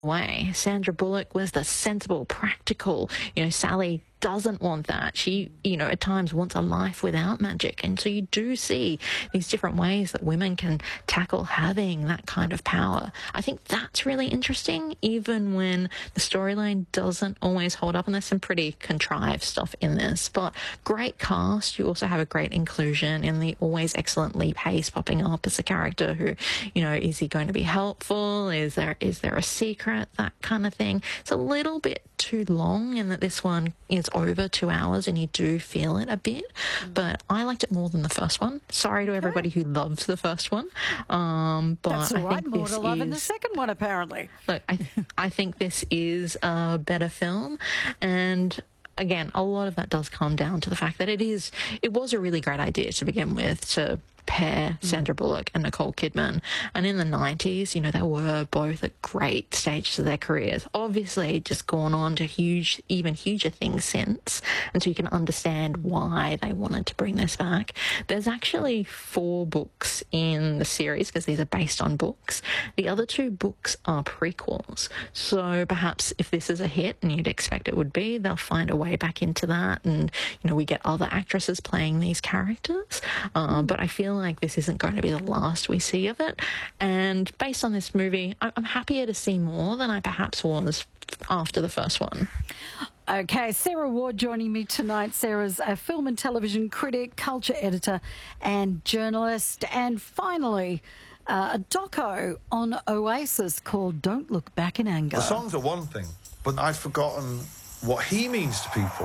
way. Sandra Bullock was the sensible, practical, Sally doesn't want that. She, at times wants a life without magic. And so you do see these different ways that women can tackle having that kind of power. I think that's really interesting, even when the storyline doesn't always hold up. And there's some pretty contrived stuff in this, but great cast. You also have a great inclusion in the always excellent Lee Pace popping up as a character who, is he going to be helpful? Is there a secret? That kind of thing. It's a little bit too long in that this one is over 2 hours and you do feel it a bit, but I liked it more than the first one. Sorry to everybody who loves the first one, but that's all right. I think More to love in the second one, apparently. Look, I think this is a better film, and again, a lot of that does come down to the fact that it was a really great idea to begin with to pair Sandra Bullock and Nicole Kidman. And in the 90s, they were both at great stages of their careers. Obviously, just gone on to even huger things since. And so you can understand why they wanted to bring this back. There's actually 4 books in the series because these are based on books. The other 2 books are prequels. So perhaps if this is a hit, and you'd expect it would be, they'll find a way back into that. And, we get other actresses playing these characters. But I feel like this isn't going to be the last we see of it. And based on this movie, I'm happier to see more than I perhaps was after the first one. Okay, Sarah Ward joining me tonight. Sarah's a film and television critic, culture editor and journalist. And finally, a doco on Oasis called Don't Look Back in Anger. The songs are one thing, but I'd forgotten what he means to people.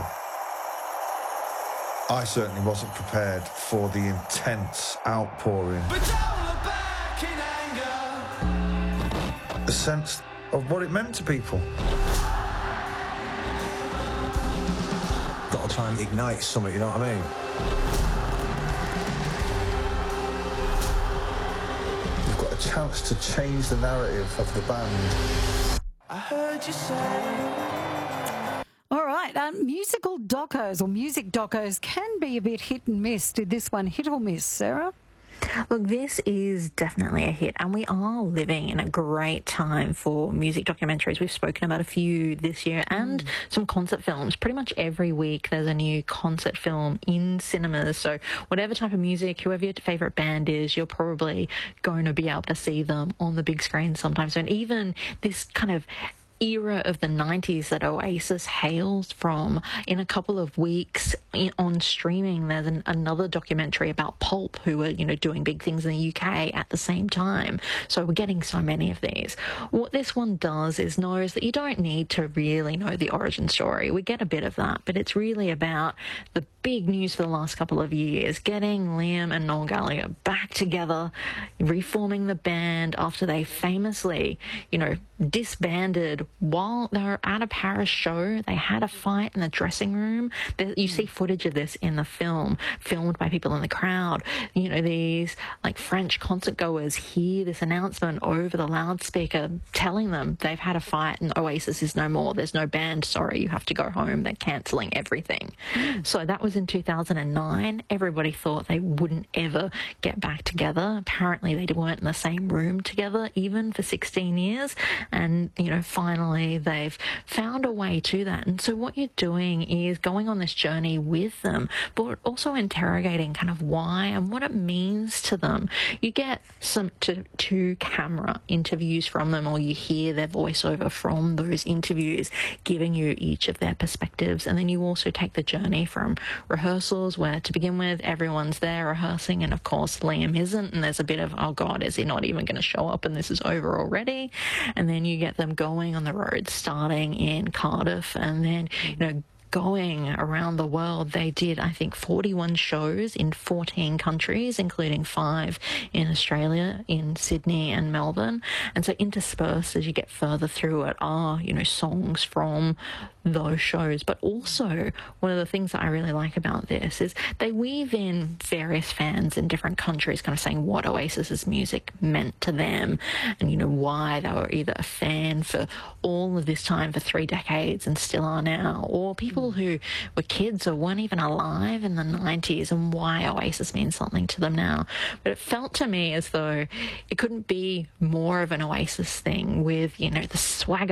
I certainly wasn't prepared for the intense outpouring. But don't look back in anger. The sense of what it meant to people. Got to try and ignite something, you know what I mean? You've got a chance to change the narrative of the band. I heard you say... All right, musical docos or music docos can be a bit hit and miss. Did this one hit or miss, Sarah? Look, this is definitely a hit, and we are living in a great time for music documentaries. We've spoken about a few this year and some concert films. Pretty much every week there's a new concert film in cinemas. So whatever type of music, whoever your favourite band is, you're probably going to be able to see them on the big screen sometimes. And even this kind of era of the 90s that Oasis hails from, in a couple of weeks on streaming, there's another documentary about Pulp, who were, doing big things in the UK at the same time. So we're getting so many of these. What this one does is knows that you don't need to really know the origin story. We get a bit of that, but it's really about the big news for the last couple of years, getting Liam and Noel Gallagher back together, reforming the band after they famously, disbanded while they were at a Paris show. They had a fight in the dressing room. You see footage of this in the film, filmed by people in the crowd. These French concert goers hear this announcement over the loudspeaker telling them they've had a fight and Oasis is no more. There's no band. Sorry, you have to go home. They're cancelling everything. So that was in 2009. Everybody thought they wouldn't ever get back together. Apparently they weren't in the same room together even for 16 years. And, finally they've found a way to that. And so what you're doing is going on this journey with them, but also interrogating kind of why and what it means to them. You get some two camera interviews from them, or you hear their voiceover from those interviews, giving you each of their perspectives. And then you also take the journey from rehearsals, where to begin with everyone's there rehearsing, and of course Liam isn't, and there's a bit of, oh God, is he not even going to show up and this is over already? And then you get them going on the road, starting in Cardiff, and then going around the world. They did, I think, 41 shows in 14 countries, including 5 in Australia, in Sydney and Melbourne. And so interspersed as you get further through it are, songs from those shows. But also, one of the things that I really like about this is they weave in various fans in different countries kind of saying what Oasis's music meant to them, and why they were either a fan for all of this time, for 3 decades, and still are now, or people who were kids or weren't even alive in the 90s, and why Oasis means something to them now. But it felt to me as though it couldn't be more of an Oasis thing with, the swagger